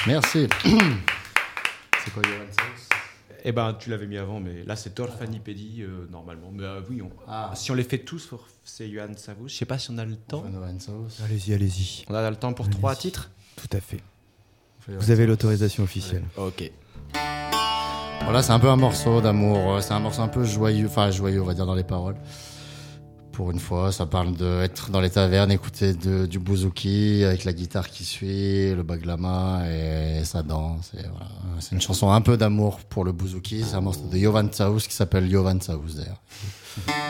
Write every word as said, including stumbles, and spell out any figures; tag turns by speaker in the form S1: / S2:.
S1: Merci. C'est quoi Johan Saus?
S2: Eh ben, tu l'avais mis avant, mais là, c'est Torfanipédie, euh, normalement. Mais euh, oui, on...
S1: Ah.
S2: si on les fait tous, c'est Johan Savous. Je sais pas si on a le temps.
S1: Johan Saus.
S3: Allez-y, allez-y.
S2: On a le temps pour
S3: Allez-y.
S2: trois titres.
S3: Tout à fait. Vous avez l'autorisation officielle.
S2: Ok.
S1: Voilà, c'est un peu un morceau d'amour. C'est un morceau un peu joyeux, enfin joyeux, on va dire dans les paroles. Pour une fois, ça parle d'être dans les tavernes, écouter de, du bouzouki avec la guitare qui suit, le baglama et ça danse. Et voilà. C'est une chanson un peu d'amour pour le bouzouki. C'est un morceau de Johan Saus qui s'appelle Johan Saus d'ailleurs.